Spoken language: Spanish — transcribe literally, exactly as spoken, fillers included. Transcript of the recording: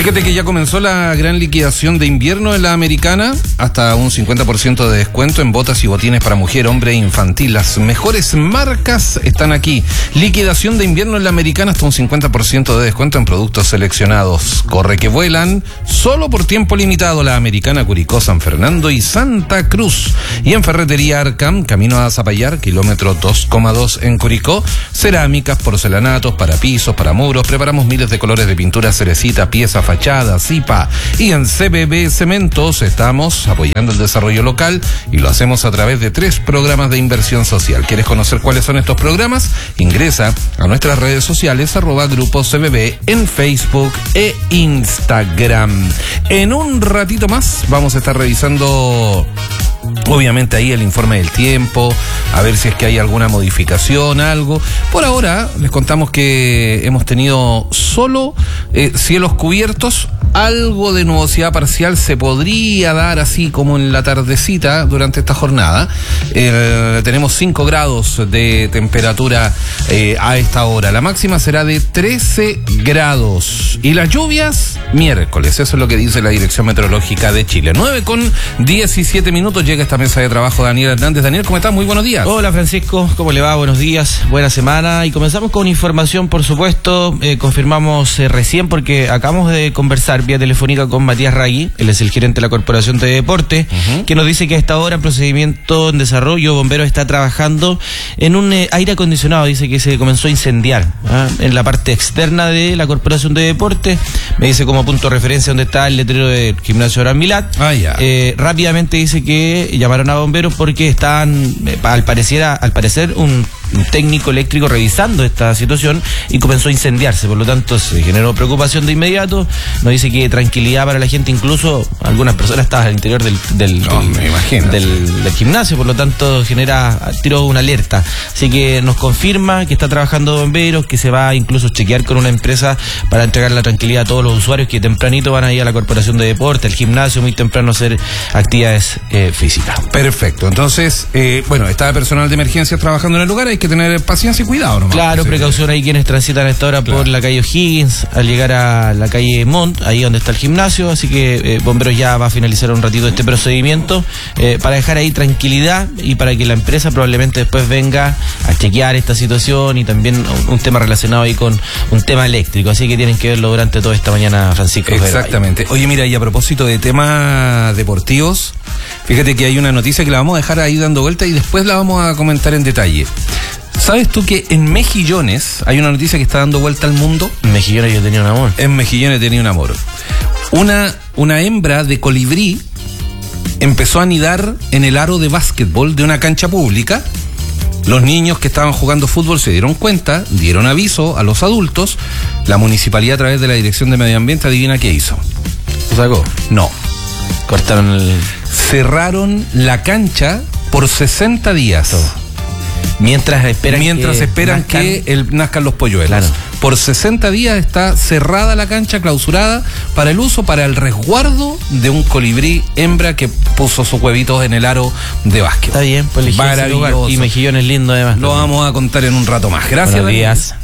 Fíjate que ya comenzó la gran liquidación de invierno en la Americana, hasta un cincuenta por ciento de descuento en botas y botines para mujer, hombre e infantil. Las mejores marcas están aquí. Liquidación de invierno en la Americana, hasta un cincuenta por ciento de descuento en productos seleccionados. Corre que vuelan, solo por tiempo limitado. La Americana, Curicó, San Fernando y Santa Cruz. Y en Ferretería Arcam, camino a Zapallar, kilómetro dos coma dos en Curicó. Cerámicas, porcelanatos, para pisos, para muros. Preparamos miles de colores de pintura, cerecita, pieza, fachada, zipa. Y en C B B Cementos estamos apoyando el desarrollo local y lo hacemos a través de tres programas de inversión social. ¿Quieres conocer cuáles son estos programas? Ingresa a nuestras redes sociales, arroba Grupo C B B en Facebook e Instagram. En un ratito más vamos a estar revisando, obviamente, ahí el informe del tiempo, a ver si es que hay alguna modificación, algo. Por ahora les contamos que hemos tenido solo eh, cielos cubiertos. Algo de nubosidad parcial se podría dar así como en la tardecita durante esta jornada. Eh, tenemos cinco grados de temperatura eh, a esta hora. La máxima será de trece grados. Y las lluvias, miércoles. Eso es lo que dice la Dirección Meteorológica de Chile. nueve con diecisiete minutos llega esta mesa de trabajo Daniel Hernández. Daniel, ¿cómo estás? Muy buenos días. Hola, Francisco. ¿Cómo le va? Buenos días. Buena semana. Y comenzamos con información, por supuesto. Eh, confirmamos eh, recién, porque acabamos de conversar vía telefónica con Matías Raggi, él es el gerente de la Corporación de Deporte, uh-huh. que nos dice que a esta hora en procedimiento en desarrollo, Bomberos está trabajando en un eh, aire acondicionado. Dice que se comenzó a incendiar ¿eh? en la parte externa de la Corporación de Deporte. Me dice como punto de referencia donde está el letrero del gimnasio Abraham Milat. Ah, ya. Eh, rápidamente dice que llamaron a bomberos porque estaban, eh, al parecer, al parecer un un técnico eléctrico revisando esta situación y comenzó a incendiarse, por lo tanto se generó preocupación de inmediato. Nos dice que tranquilidad para la gente, incluso algunas personas estaban al interior del del, no, del, me imagino. del, del gimnasio, por lo tanto genera tiro una alerta. Así que nos confirma que está trabajando bomberos, que se va a incluso chequear con una empresa para entregar la tranquilidad a todos los usuarios que tempranito van a ir a la Corporación de Deporte, al gimnasio, muy temprano a hacer actividades eh, físicas. Perfecto, entonces, eh, bueno, está personal de emergencias trabajando en el lugar, hay que tener paciencia y cuidado nomás. Claro, precaución ahí quienes transitan a esta hora claro. por la calle O'Higgins, al llegar a la calle Montt, ahí donde está el gimnasio, así que eh, Bomberos ya va a finalizar un ratito este procedimiento eh, para dejar ahí tranquilidad y para que la empresa probablemente después venga a chequear esta situación y también un, un tema relacionado ahí con un tema eléctrico, así que tienen que verlo durante toda esta mañana, Francisco. Exactamente. Oye, mira, y a propósito de temas deportivos, fíjate que hay una noticia que la vamos a dejar ahí dando vuelta y después la vamos a comentar en detalle. ¿Sabes tú que en Mejillones hay una noticia que está dando vuelta al mundo? En Mejillones yo tenía un amor. En Mejillones tenía un amor. Una, una hembra de colibrí empezó a anidar en el aro de básquetbol de una cancha pública. Los niños que estaban jugando fútbol se dieron cuenta, dieron aviso a los adultos. La municipalidad, a través de la Dirección de Medio Ambiente, adivina qué hizo. ¿Lo sacó? No. Cortaron el... Cerraron la cancha por sesenta días. Todo. Mientras esperan Mientras que esperan nazcan... que el, nazcan los polluelos. Claro. Por sesenta días está cerrada la cancha, clausurada, para el uso, para el resguardo de un colibrí hembra que puso sus huevitos en el aro de básquet. Está bien, pues elegí ese lugar. Y Mejillones lindo además. Lo vamos a contar en un rato más. Gracias. Buenos días.